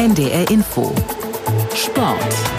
NDR Info Sport.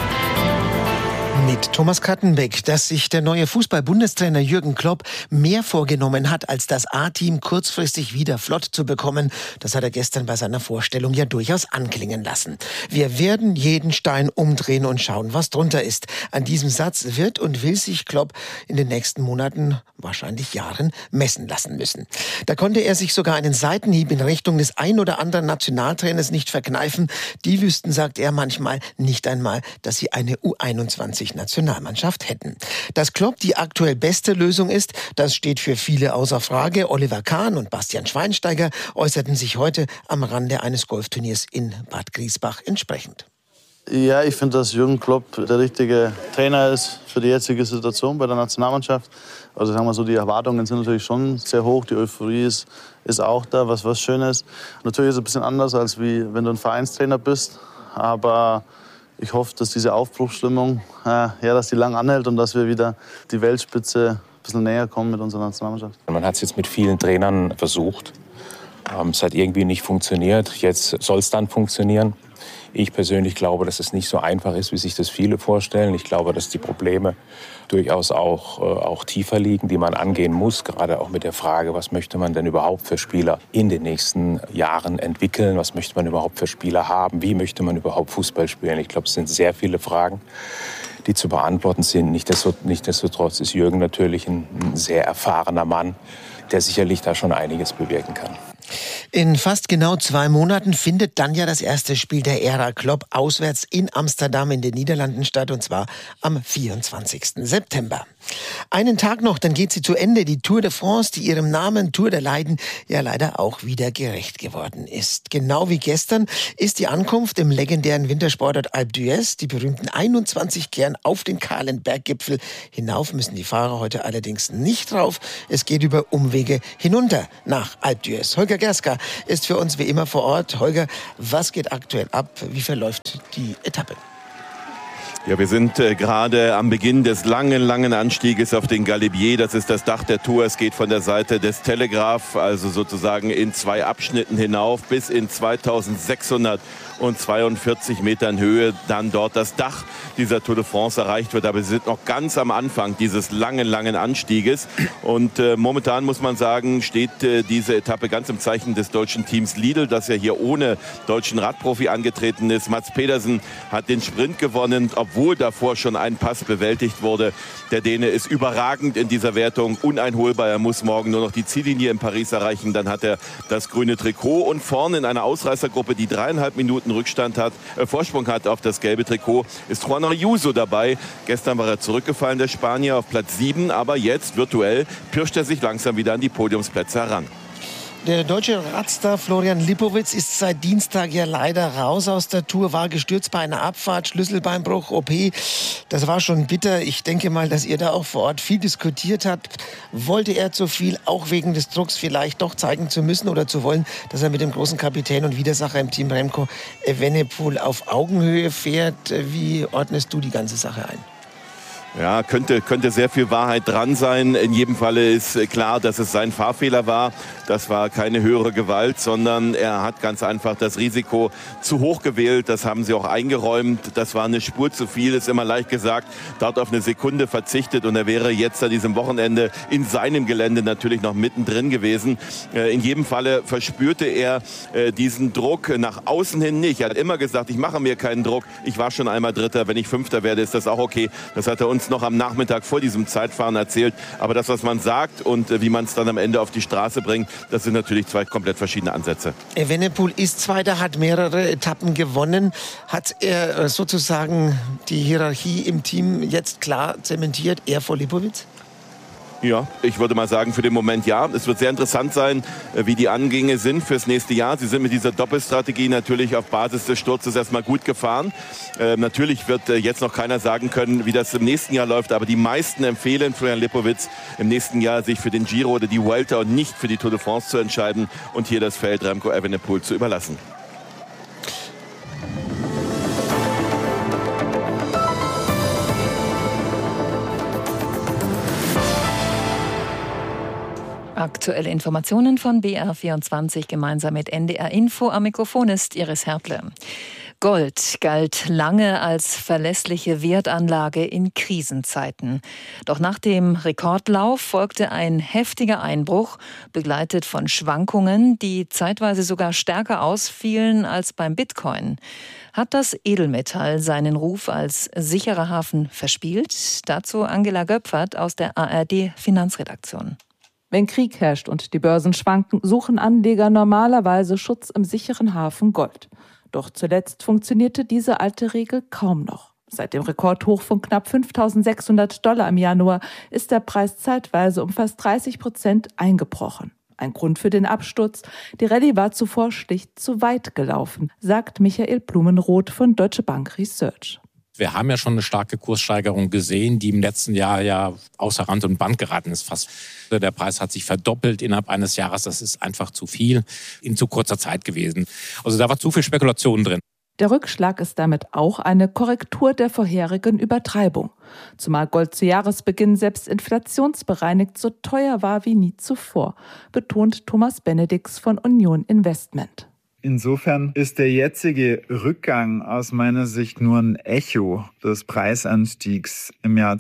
Mit Thomas Kattenbeck, dass sich der neue Fußball-Bundestrainer Jürgen Klopp mehr vorgenommen hat, als das A-Team kurzfristig wieder flott zu bekommen. Das hat er gestern bei seiner Vorstellung ja durchaus anklingen lassen. Wir werden jeden Stein umdrehen und schauen, was drunter ist. An diesem Satz wird und will sich Klopp in den nächsten Monaten, wahrscheinlich Jahren, messen lassen müssen. Da konnte er sich sogar einen Seitenhieb in Richtung des ein oder anderen Nationaltrainers nicht verkneifen. Die wüssten, sagt er manchmal, nicht einmal, dass sie eine U21-Nationalmannschaft hätten. Dass Klopp die aktuell beste Lösung ist, das steht für viele außer Frage. Oliver Kahn und Bastian Schweinsteiger äußerten sich heute am Rande eines Golfturniers in Bad Griesbach entsprechend. Ja, ich finde, dass Jürgen Klopp der richtige Trainer ist für die jetzige Situation bei der Nationalmannschaft. Also sagen wir so, die Erwartungen sind natürlich schon sehr hoch, die Euphorie ist auch da, was schön ist. Natürlich ist es ein bisschen anders, als wie wenn du ein Vereinstrainer bist, aber ich hoffe, dass diese Aufbruchsstimmung, dass die lang anhält und dass wir wieder die Weltspitze ein bisschen näher kommen mit unserer Nationalmannschaft. Man hat es jetzt mit vielen Trainern versucht. Es hat irgendwie nicht funktioniert. Jetzt soll es dann funktionieren. Ich persönlich glaube, dass es nicht so einfach ist, wie sich das viele vorstellen. Ich glaube, dass die Probleme durchaus auch tiefer liegen, die man angehen muss. Gerade auch mit der Frage, was möchte man denn überhaupt für Spieler in den nächsten Jahren entwickeln? Was möchte man überhaupt für Spieler haben? Wie möchte man überhaupt Fußball spielen? Ich glaube, es sind sehr viele Fragen, die zu beantworten sind. Nichtsdestotrotz ist Jürgen natürlich ein sehr erfahrener Mann, der sicherlich da schon einiges bewirken kann. In fast genau 2 Monaten findet dann ja das erste Spiel der Ära Klopp auswärts in Amsterdam in den Niederlanden statt, und zwar am 24. September. Einen Tag noch, dann geht sie zu Ende, die Tour de France, die ihrem Namen Tour der Leiden ja leider auch wieder gerecht geworden ist. Genau wie gestern ist die Ankunft im legendären Wintersportort Alpe d'Huez, die berühmten 21 Kehren auf den kahlen Berggipfel. Hinauf müssen die Fahrer heute allerdings nicht drauf. Es geht über Umwege hinunter nach Alpe d'Huez. Holger Gerska ist für uns wie immer vor Ort. Holger, was geht aktuell ab? Wie verläuft die Etappe? Ja, wir sind gerade am Beginn des langen Anstieges auf den Galibier. Das ist das Dach der Tour. Es geht von der Seite des Telegraph, also sozusagen in 2 Abschnitten hinauf, bis in 2642 Metern Höhe dann dort das Dach dieser Tour de France erreicht wird. Aber wir sind noch ganz am Anfang dieses langen Anstieges. Und momentan muss man sagen, steht diese Etappe ganz im Zeichen des deutschen Teams Lidl, das ja hier ohne deutschen Radprofi angetreten ist. Mats Pedersen hat den Sprint gewonnen, obwohl davor schon ein Pass bewältigt wurde. Der Däne ist überragend in dieser Wertung, uneinholbar. Er muss morgen nur noch die Ziellinie in Paris erreichen. Dann hat er das grüne Trikot. Und vorne in einer Ausreißergruppe, die 3,5 Minuten Vorsprung hat auf das gelbe Trikot, ist Juan Ayuso dabei. Gestern war er zurückgefallen, der Spanier, auf Platz 7. Aber jetzt virtuell pirscht er sich langsam wieder an die Podiumsplätze heran. Der deutsche Radstar Florian Lipowitz ist seit Dienstag ja leider raus aus der Tour, war gestürzt bei einer Abfahrt, Schlüsselbeinbruch, OP. Das war schon bitter. Ich denke mal, dass ihr da auch vor Ort viel diskutiert habt. Wollte er zu viel, auch wegen des Drucks vielleicht doch zeigen zu müssen oder zu wollen, dass er mit dem großen Kapitän und Widersacher im Team Remco Evenepoel auf Augenhöhe fährt? Wie ordnest du die ganze Sache ein? Ja, könnte sehr viel Wahrheit dran sein. In jedem Falle ist klar, dass es sein Fahrfehler war. Das war keine höhere Gewalt, sondern er hat ganz einfach das Risiko zu hoch gewählt. Das haben sie auch eingeräumt. Das war eine Spur zu viel, ist immer leicht gesagt. Dort auf eine Sekunde verzichtet und er wäre jetzt an diesem Wochenende in seinem Gelände natürlich noch mittendrin gewesen. In jedem Falle verspürte er diesen Druck nach außen hin nicht. Er hat immer gesagt, ich mache mir keinen Druck. Ich war schon einmal Dritter. Wenn ich Fünfter werde, ist das auch okay. Das hat er uns noch am Nachmittag vor diesem Zeitfahren erzählt. Aber das, was man sagt und wie man es dann am Ende auf die Straße bringt, das sind natürlich 2 komplett verschiedene Ansätze. Evenepoel ist Zweiter, hat mehrere Etappen gewonnen. Hat er sozusagen die Hierarchie im Team jetzt klar zementiert, er vor Lipowitz? Ja, ich würde mal sagen, für den Moment ja. Es wird sehr interessant sein, wie die Angänge sind fürs nächste Jahr. Sie sind mit dieser Doppelstrategie natürlich auf Basis des Sturzes erstmal gut gefahren. Natürlich wird jetzt noch keiner sagen können, wie das im nächsten Jahr läuft. Aber die meisten empfehlen Florian Lipowitz im nächsten Jahr, sich für den Giro oder die Vuelta und nicht für die Tour de France zu entscheiden und hier das Feld Remco Evenepoel zu überlassen. Aktuelle Informationen von BR24 gemeinsam mit NDR Info. Am Mikrofon ist Iris Hertle. Gold galt lange als verlässliche Wertanlage in Krisenzeiten. Doch nach dem Rekordlauf folgte ein heftiger Einbruch, begleitet von Schwankungen, die zeitweise sogar stärker ausfielen als beim Bitcoin. Hat das Edelmetall seinen Ruf als sicherer Hafen verspielt? Dazu Angela Göpfert aus der ARD-Finanzredaktion. Wenn Krieg herrscht und die Börsen schwanken, suchen Anleger normalerweise Schutz im sicheren Hafen Gold. Doch zuletzt funktionierte diese alte Regel kaum noch. Seit dem Rekordhoch von knapp $5.600 im Januar ist der Preis zeitweise um fast 30% eingebrochen. Ein Grund für den Absturz: die Rallye war zuvor schlicht zu weit gelaufen, sagt Michael Blumenroth von Deutsche Bank Research. Wir haben ja schon eine starke Kurssteigerung gesehen, die im letzten Jahr ja außer Rand und Band geraten ist. Fast der Preis hat sich verdoppelt innerhalb eines Jahres. Das ist einfach zu viel in zu kurzer Zeit gewesen. Also da war zu viel Spekulation drin. Der Rückschlag ist damit auch eine Korrektur der vorherigen Übertreibung. Zumal Gold zu Jahresbeginn selbst inflationsbereinigt so teuer war wie nie zuvor, betont Thomas Benedix von Union Investment. Insofern ist der jetzige Rückgang aus meiner Sicht nur ein Echo des Preisanstiegs im Jahr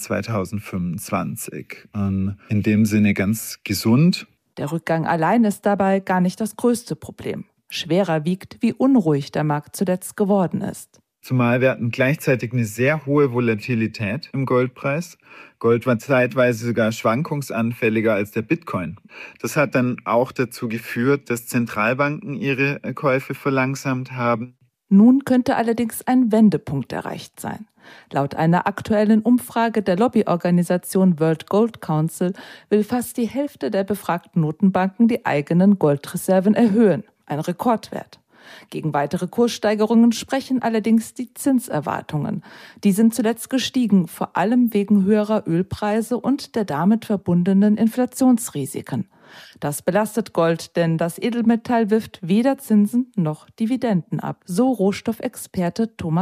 2025. In dem Sinne ganz gesund. Der Rückgang allein ist dabei gar nicht das größte Problem. Schwerer wiegt, wie unruhig der Markt zuletzt geworden ist. Zumal wir hatten gleichzeitig eine sehr hohe Volatilität im Goldpreis. Gold war zeitweise sogar schwankungsanfälliger als der Bitcoin. Das hat dann auch dazu geführt, dass Zentralbanken ihre Käufe verlangsamt haben. Nun könnte allerdings ein Wendepunkt erreicht sein. Laut einer aktuellen Umfrage der Lobbyorganisation World Gold Council will fast die Hälfte der befragten Notenbanken die eigenen Goldreserven erhöhen. Ein Rekordwert. Gegen weitere Kurssteigerungen sprechen allerdings die Zinserwartungen. Die sind zuletzt gestiegen, vor allem wegen höherer Ölpreise und der damit verbundenen Inflationsrisiken. Das belastet Gold, denn das Edelmetall wirft weder Zinsen noch Dividenden ab, so Rohstoffexperte Thomas